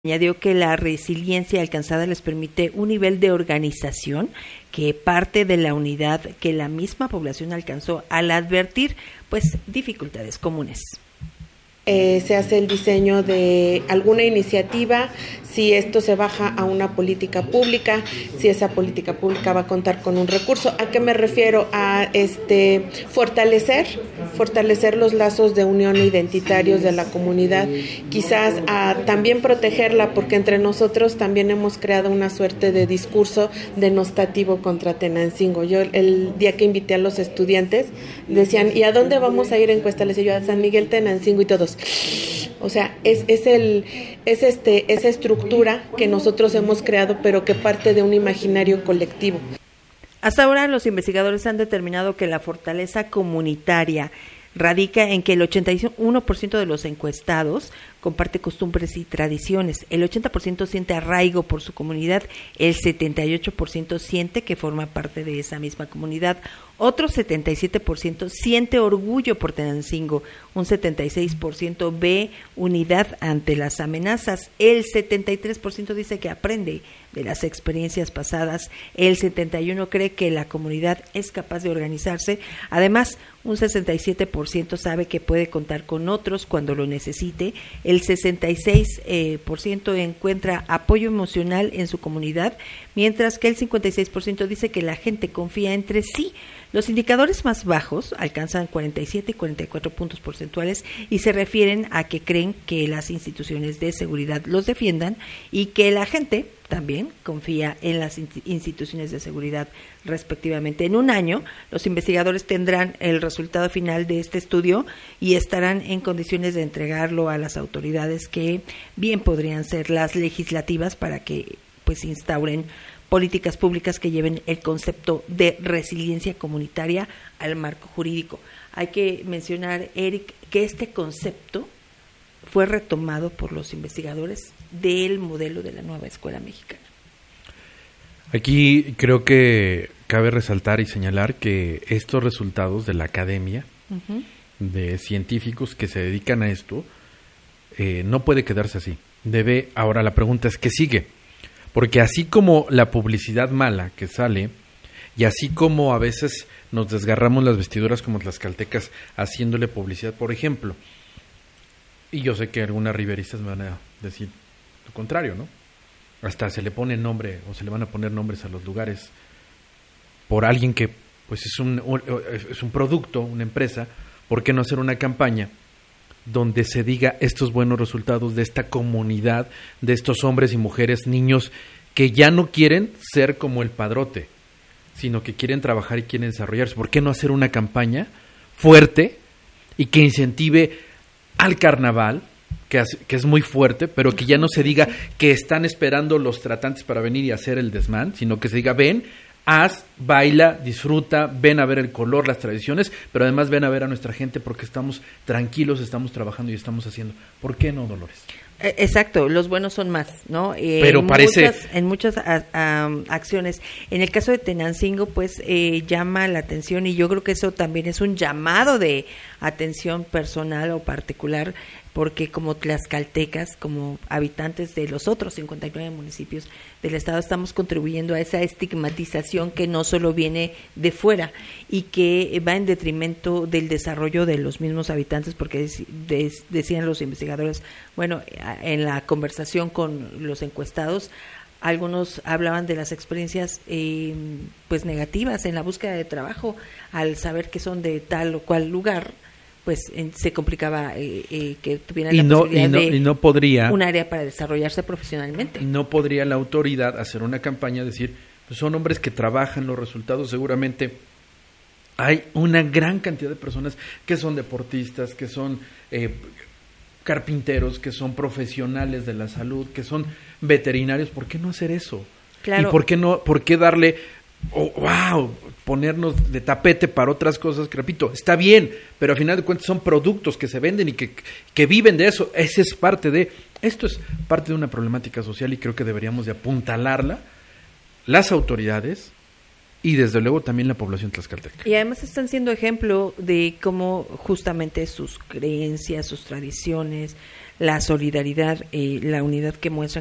Añadió que la resiliencia alcanzada les permite un nivel de organización que parte de la unidad que la misma población alcanzó al advertir dificultades comunes. Se hace el diseño de alguna iniciativa, si esto se baja a una política pública, si esa política pública va a contar con un recurso. ¿A qué me refiero? A fortalecer los lazos de unión identitarios de la comunidad, quizás a también protegerla, porque entre nosotros también hemos creado una suerte de discurso denostativo contra Tenancingo. Yo el día que invité a los estudiantes decían, ¿y a dónde vamos a ir en Cuesta? Les decía yo, a San Miguel Tenancingo, y todos. O sea, es esa estructura que nosotros hemos creado, pero que parte de un imaginario colectivo. Hasta ahora los investigadores han determinado que la fortaleza comunitaria radica en que el 81% de los encuestados comparte costumbres y tradiciones, el 80% siente arraigo por su comunidad, el 78% siente que forma parte de esa misma comunidad, otro 77% siente orgullo por Tenancingo, un 76% ve unidad ante las amenazas, el 73% dice que aprende de las experiencias pasadas, el 71% cree que la comunidad es capaz de organizarse, además un 67% sabe que puede contar con otros cuando lo necesite, el 66% encuentra apoyo emocional en su comunidad, mientras que el 56% dice que la gente confía entre sí. Los indicadores más bajos alcanzan 47 y 44 puntos porcentuales y se refieren a que creen que las instituciones de seguridad los defiendan y que la gente también confía en las instituciones de seguridad respectivamente. En un año, los investigadores tendrán el resultado final de este estudio y estarán en condiciones de entregarlo a las autoridades que bien podrían ser las legislativas para que instauren políticas públicas que lleven el concepto de resiliencia comunitaria al marco jurídico. Hay que mencionar, Eric, que este concepto fue retomado por los investigadores del modelo de la nueva escuela mexicana. Aquí creo que cabe resaltar y señalar que estos resultados de la academia, de científicos que se dedican a esto, no puede quedarse así. Ahora la pregunta es, ¿qué sigue? Porque así como la publicidad mala que sale, y así como a veces nos desgarramos las vestiduras como tlaxcaltecas haciéndole publicidad, por ejemplo, y yo sé que algunas riveristas me van a decir lo contrario, ¿no? Hasta se le pone nombre o se le van a poner nombres a los lugares por alguien que es un producto, una empresa. ¿Por qué no hacer una campaña donde se diga estos buenos resultados de esta comunidad, de estos hombres y mujeres, niños que ya no quieren ser como el padrote, sino que quieren trabajar y quieren desarrollarse? ¿Por qué no hacer una campaña fuerte y que incentive al carnaval, que es muy fuerte, pero que ya no se diga que están esperando los tratantes para venir y hacer el desmán, sino que se diga, ven, haz, baila, disfruta, ven a ver el color, las tradiciones, pero además ven a ver a nuestra gente porque estamos tranquilos, estamos trabajando y estamos haciendo? ¿Por qué no, Dolores? Exacto, los buenos son más, ¿no? Pero en muchas acciones. En el caso de Tenancingo, llama la atención, y yo creo que eso también es un llamado de atención personal o particular, porque como tlaxcaltecas, como habitantes de los otros 59 municipios del estado, estamos contribuyendo a esa estigmatización que no solo viene de fuera y que va en detrimento del desarrollo de los mismos habitantes, porque decían los investigadores, en la conversación con los encuestados, algunos hablaban de las experiencias negativas en la búsqueda de trabajo, al saber que son de tal o cual lugar, se complicaba que tuvieran la posibilidad de un área para desarrollarse profesionalmente. No podría la autoridad hacer una campaña, decir, son hombres que trabajan los resultados, seguramente hay una gran cantidad de personas que son deportistas, que son carpinteros, que son profesionales de la salud, que son veterinarios. ¿Por qué no hacer eso? Claro. ¿Y por qué darle ponernos de tapete para otras cosas? Que repito, está bien, pero al final de cuentas son productos que se venden y que viven de eso. Esto es parte de una problemática social, y creo que deberíamos de apuntalarla las autoridades y desde luego también la población tlaxcalteca. Y además están siendo ejemplo de cómo justamente sus creencias, sus tradiciones, la solidaridad, la unidad que muestran